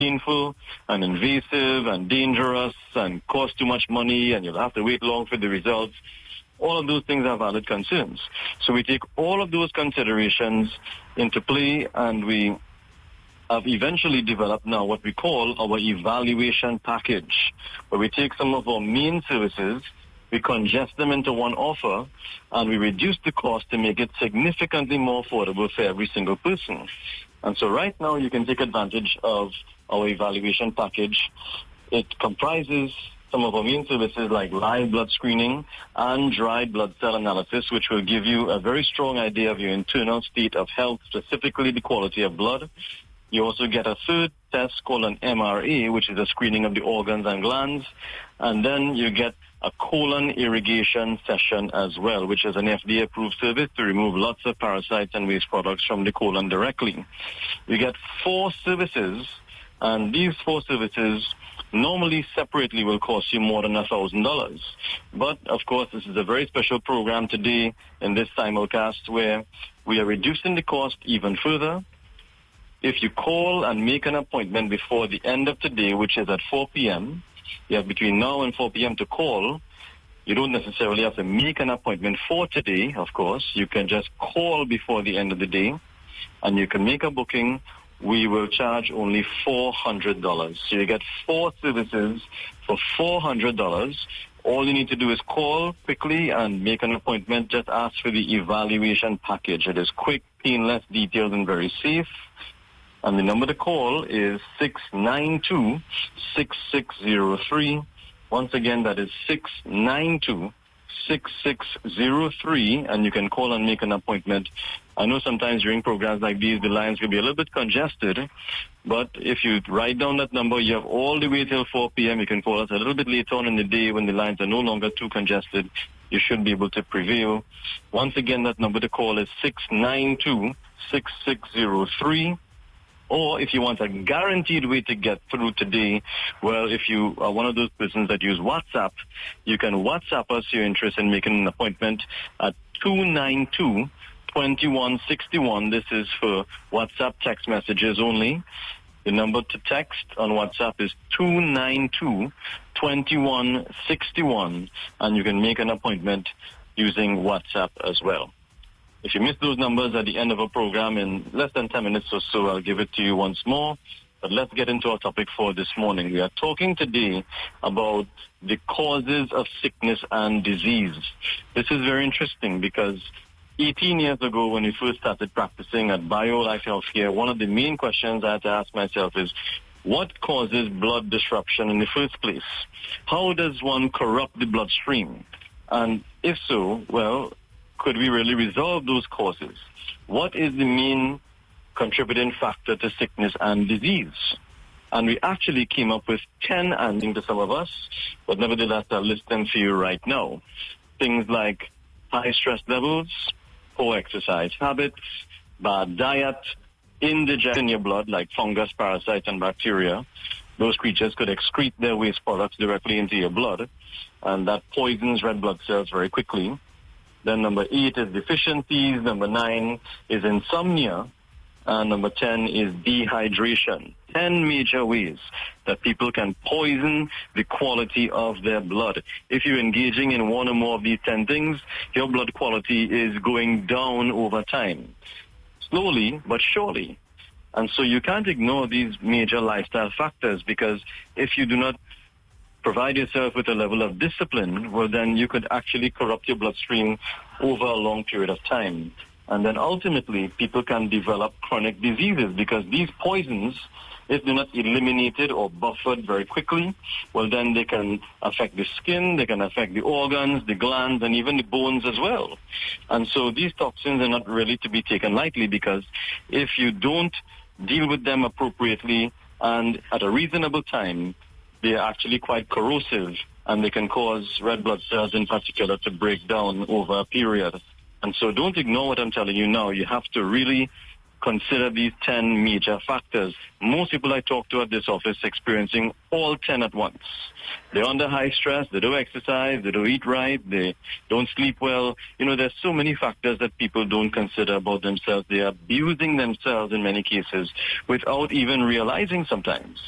painful and invasive and dangerous and cost too much money and you'll have to wait long for the results. All of those things are valid concerns. So we take all of those considerations into play, and we have eventually developed now what we call our evaluation package, where we take some of our main services, we congest them into one offer, and we reduce the cost to make it significantly more affordable for every single person. And so right now you can take advantage of our evaluation package. It comprises some of our main services like live blood screening and dried blood cell analysis, which will give you a very strong idea of your internal state of health, specifically the quality of blood. You also get a third test called an MRA, which is a screening of the organs and glands. And then you get a colon irrigation session as well, which is an FDA-approved service to remove lots of parasites and waste products from the colon directly. You get 4 services, and these 4 services normally separately will cost you more than $1,000. But, of course, this is a very special program today in this simulcast where we are reducing the cost even further. If you call and make an appointment before the end of today, which is at 4 p.m., you have between now and 4 p.m. to call. You don't necessarily have to make an appointment for today, of course. You can just call before the end of the day, and you can make a booking. We will charge only $400. So you get 4 services for $400. All you need to do is call quickly and make an appointment. Just ask for the evaluation package. It is quick, painless, detailed, and very safe. And the number to call is 692-6603. Once again, that is 692-6603, and you can call and make an appointment. I know sometimes during programs like these, the lines will be a little bit congested, but if you write down that number, you have all the way till 4 p.m. You can call us a little bit later on in the day when the lines are no longer too congested. You should be able to prevail. Once again, that number to call is 692-6603. Or if you want a guaranteed way to get through today, well, if you are one of those persons that use WhatsApp, you can WhatsApp us your interest in making an appointment at 292-2161. This is for WhatsApp text messages only. The number to text on WhatsApp is 292-2161, and you can make an appointment using WhatsApp as well. If you miss those numbers at the end of a program in less than 10 minutes or so, I'll give it to you once more. But let's get into our topic for this morning. We are talking today about the causes of sickness and disease. This is very interesting because 18 years ago when we first started practicing at BioLife Healthcare, one of the main questions I had to ask myself is, what causes blood disruption in the first place? How does one corrupt the bloodstream? And if so, well, could we really resolve those causes? What is the main contributing factor to sickness and disease? And we actually came up with 10 answers to some of us, but nevertheless, I'll list them for you right now. Things like high stress levels, poor exercise habits, bad diet, indigestion in your blood like fungus, parasites, and bacteria. Those creatures could excrete their waste products directly into your blood, and that poisons red blood cells very quickly. Then number 8 is deficiencies. Number 9 is insomnia. And number 10 is dehydration. 10 major ways that people can poison the quality of their blood. If you're engaging in one or more of these 10 things, your blood quality is going down over time. Slowly, but surely. And so you can't ignore these major lifestyle factors, because if you do not provide yourself with a level of discipline, well, then you could actually corrupt your bloodstream over a long period of time. And then ultimately, people can develop chronic diseases because these poisons, if they're not eliminated or buffered very quickly, well, then they can affect the skin, they can affect the organs, the glands, and even the bones as well. And so these toxins are not really to be taken lightly, because if you don't deal with them appropriately and at a reasonable time, they are actually quite corrosive, and they can cause red blood cells in particular to break down over a period. And so don't ignore what I'm telling you now. You have to really consider these 10 major factors. Most people I talk to at this office experiencing all 10 at once. They're under high stress, they don't exercise, they don't eat right, they don't sleep well. You know, there's so many factors that people don't consider about themselves. They are abusing themselves in many cases without even realizing sometimes.